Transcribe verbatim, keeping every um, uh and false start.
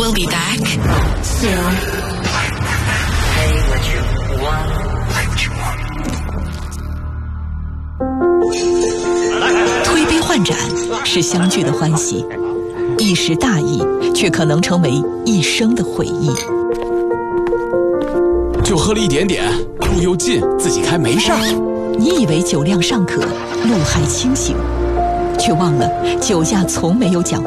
We'll be back soon. Pay what you want. 推杯换盏是相聚的欢喜，一时大意却可能成为一生的回忆。 就喝了一点点，路又近，自己开没事儿。 你以为酒量尚可，路还清醒，却忘了酒驾从没有讲